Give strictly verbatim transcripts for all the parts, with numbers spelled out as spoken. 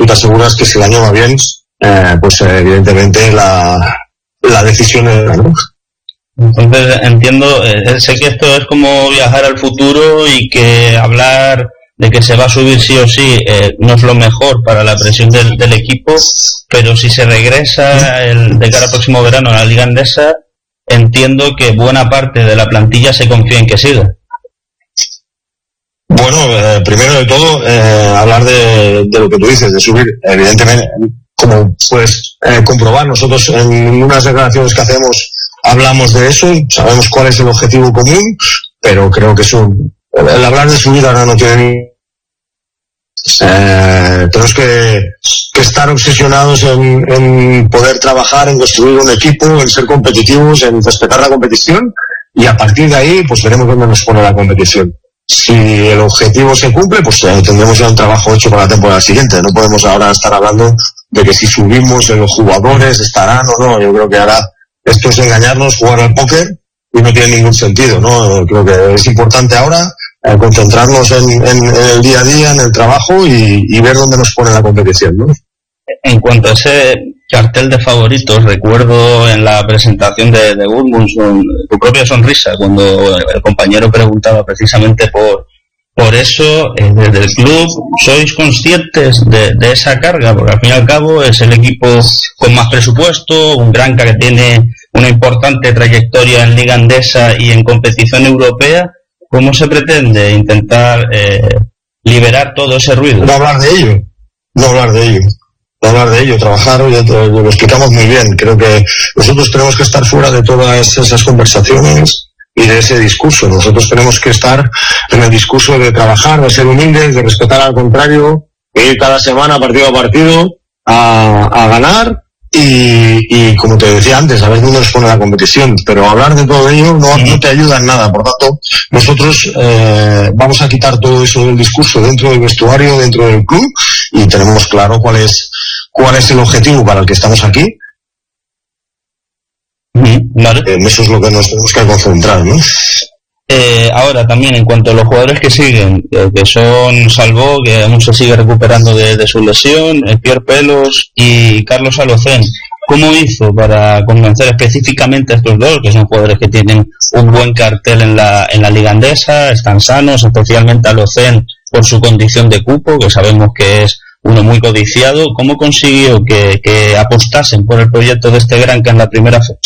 te aseguras que si el año va bien, eh, pues eh, evidentemente la, la decisión es, ¿no? Entonces entiendo, eh, sé que esto es como viajar al futuro y que hablar de que se va a subir sí o sí eh, no es lo mejor para la presión del, del equipo, pero si se regresa el, de cara al próximo verano a la Liga Endesa, entiendo que buena parte de la plantilla se confía en que siga. Bueno, eh, primero de todo, eh, hablar de, de lo que tú dices, de subir, evidentemente, como puedes eh, comprobar, nosotros en unas declaraciones que hacemos hablamos de eso, sabemos cuál es el objetivo común, pero creo que eso, el hablar de subir ahora no tiene ni... Eh, tenemos que, que estar obsesionados en, en poder trabajar, en construir un equipo, en ser competitivos, en respetar la competición, y a partir de ahí pues veremos dónde nos pone la competición. Si el objetivo se cumple, pues eh, tendremos ya un trabajo hecho para la temporada siguiente. No podemos ahora estar hablando de que si subimos en los jugadores estarán o no. Yo creo que ahora esto es engañarnos, jugar al póker, y no tiene ningún sentido, ¿no? Creo que es importante ahora eh, concentrarnos en, en, en el día a día, en el trabajo, y, y ver dónde nos pone la competición, ¿no? En cuanto a ese cartel de favoritos, recuerdo en la presentación de, de Gudmundsson tu propia sonrisa cuando el compañero preguntaba precisamente por por eso. Eh, desde el club sois conscientes de, de esa carga, porque al fin y al cabo es el equipo con más presupuesto, un Granca que tiene una importante trayectoria en Liga Endesa y en competición europea. ¿Cómo se pretende intentar eh, liberar todo ese ruido? No hablar de ello, no hablar de ello. hablar de ello, trabajar, ya te, lo explicamos muy bien. Creo que nosotros tenemos que estar fuera de todas esas conversaciones y de ese discurso. Nosotros tenemos que estar en el discurso de trabajar, de ser humildes, de respetar al contrario, de ir cada semana partido a partido a, a ganar y, y, como te decía antes, a ver dónde nos pone la competición. Pero hablar de todo ello no, no te ayuda en nada. Por tanto, nosotros eh, vamos a quitar todo eso del discurso dentro del vestuario, dentro del club, y tenemos claro cuál es cuál es el objetivo para el que estamos aquí. Vale. En eso es lo que nos tenemos que concentrar, ¿no? Eh, ahora también, en cuanto a los jugadores que siguen, eh, que son Salvó, que aún se sigue recuperando de, de su lesión, eh, Pierre Pelos y Carlos Alocén, ¿cómo hizo para convencer específicamente a estos dos, que son jugadores que tienen un buen cartel en la, en la Liga Endesa, están sanos, especialmente Alocén por su condición de cupo, que sabemos que es uno muy codiciado? ¿Cómo consiguió que, que apostasen por el proyecto de este Granca en la primera fe?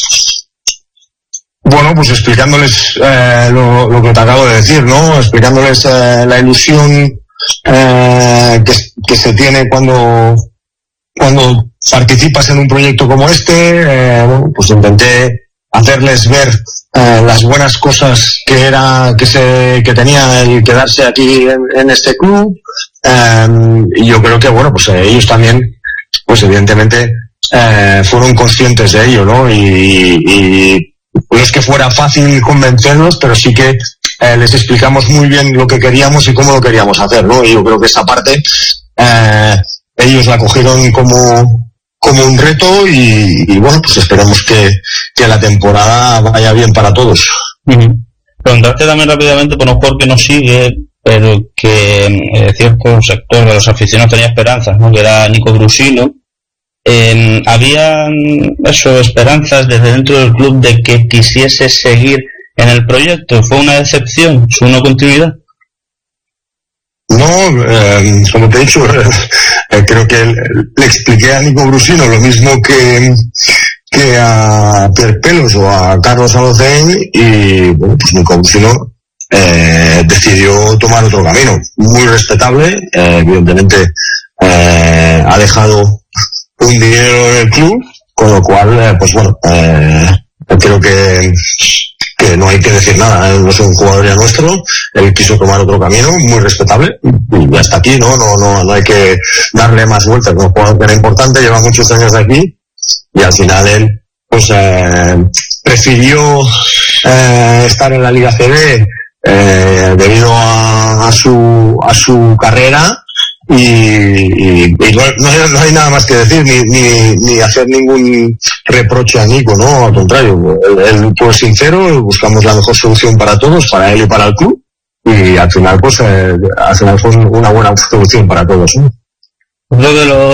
Bueno, pues explicándoles eh, lo, lo que te acabo de decir, ¿no? Explicándoles eh, la ilusión eh, que, que se tiene cuando cuando participas en un proyecto como este. Eh, bueno, pues intenté hacerles ver eh, las buenas cosas que era que se que tenía el quedarse aquí en, en este club. Eh, y yo creo que, bueno, pues eh, ellos también, pues evidentemente eh, fueron conscientes de ello, ¿no? Y, y no es que fuera fácil convencerlos, pero sí que eh, les explicamos muy bien lo que queríamos y cómo lo queríamos hacer, ¿no? Y yo creo que esa parte eh, ellos la cogieron como como un reto y, y bueno, pues esperamos que, que la temporada vaya bien para todos. Uh-huh. Preguntarte también rápidamente por un jugador que nos sigue, pero que eh, cierto sector de los aficionados tenía esperanzas, ¿no? Que era Nico Brusino. Eh, ¿Habían eso, esperanzas desde dentro del club de que quisiese seguir en el proyecto? ¿Fue una decepción su no continuidad? No, eh, como te he dicho, eh, creo que le, le expliqué a Nico Brusino lo mismo que, que a Pierre Pelos o a Carlos Alocén, y bueno, pues Nico Brusino eh, decidió tomar otro camino, muy respetable. Eh, evidentemente eh, ha dejado un dinero en el club, con lo cual, eh, pues bueno, eh, creo que que no hay que decir nada. Él no es un jugador ya nuestro, él quiso tomar otro camino, muy respetable, y hasta aquí, ¿no? No, no, no hay que darle más vueltas. Es un jugador que era importante, lleva muchos años de aquí, y al final él, pues, eh, prefirió eh, estar en la Liga C B eh, debido a, a su a su carrera. Y, y, y no, no, no hay nada más que decir ni, ni, ni hacer ningún reproche a Nico, ¿no? Al contrario, él, él fue sincero, buscamos la mejor solución para todos, para él y para el club, y al final pues eh, al final fue una buena solución para todos, ¿no? Lo de los